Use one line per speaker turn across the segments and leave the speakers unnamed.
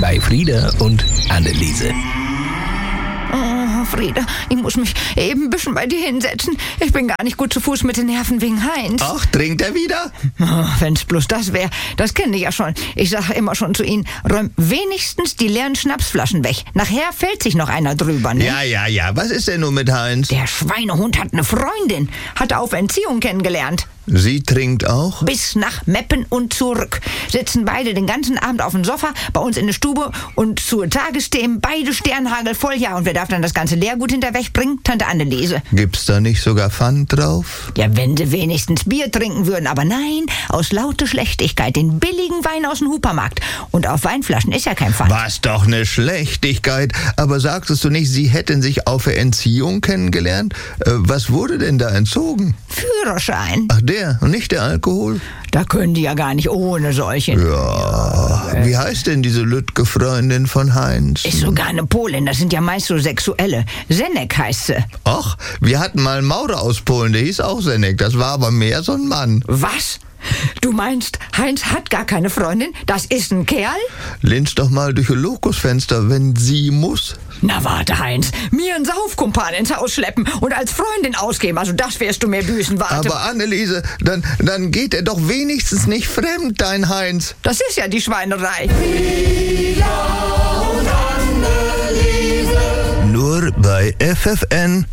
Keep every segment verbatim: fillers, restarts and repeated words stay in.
bei Frieda und Anneliese.
Oh, Frieda, ich muss mich eben ein bisschen bei dir hinsetzen. Ich bin gar nicht gut zu Fuß mit den Nerven wegen Heinz.
Ach, trinkt er wieder?
Oh, wenn's bloß das wäre. Das kenne ich ja schon. Ich sage immer schon zu Ihnen, räum wenigstens die leeren Schnapsflaschen weg. Nachher fällt sich noch einer drüber, ne?
Ja, ja, ja. Was ist denn nun mit Heinz?
Der Schweinehund hat eine Freundin. Hat er auf Entziehung kennengelernt.
Sie trinkt auch?
Bis nach Meppen und zurück. Sitzen beide den ganzen Abend auf dem Sofa, bei uns in der Stube und zur Tagesthemen, beide Sternhagel voll. Ja, und wer darf dann das ganze Leergut hinterweg bringen? Tante Anneliese.
Gibt's da nicht sogar Pfand drauf?
Ja, wenn sie wenigstens Bier trinken würden. Aber nein, aus lauter Schlechtigkeit den billigen Wein aus dem Hupermarkt. Und auf Weinflaschen ist ja kein Pfand.
Was doch eine Schlechtigkeit. Aber sagtest du nicht, Sie hätten sich auf der Entziehung kennengelernt? Äh, was wurde denn da entzogen?
Führerschein.
Ach, der und nicht der Alkohol?
Da können die ja gar nicht ohne solchen.
Ja, ja. Wie heißt denn diese Lütke-Freundin von Heinz?
Ist sogar eine Polin, das sind ja meist so Sexuelle. Senek heißt sie.
Ach, wir hatten mal einen Maurer aus Polen, der hieß auch Senek. Das war aber mehr so ein Mann.
Was? Du meinst, Heinz hat gar keine Freundin? Das ist ein Kerl?
Linst doch mal durch ein Lokusfenster, wenn sie muss.
Na warte, Heinz. Mir einen Saufkumpan ins Haus schleppen und als Freundin ausgeben. Also das wirst du mir büßen, warte.
Aber Anneliese, dann, dann geht er doch wenigstens nicht fremd, dein Heinz.
Das ist ja die Schweinerei.
Frieda und Anneliese.
Nur bei F F N.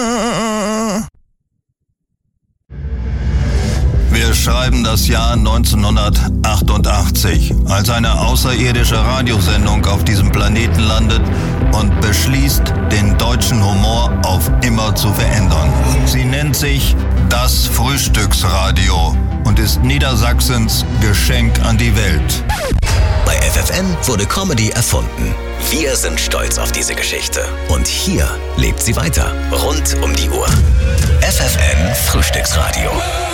Wir schreiben das Jahr neunzehnhundertachtundachtzig, als eine außerirdische Radiosendung auf diesem Planeten landet und beschließt, den deutschen Humor auf immer zu verändern. Sie nennt sich das Frühstücksradio und ist Niedersachsens Geschenk an die Welt.
Bei F F N wurde Comedy erfunden. Wir sind stolz auf diese Geschichte. Und hier lebt sie weiter. Rund um die Uhr. F F N Frühstücksradio.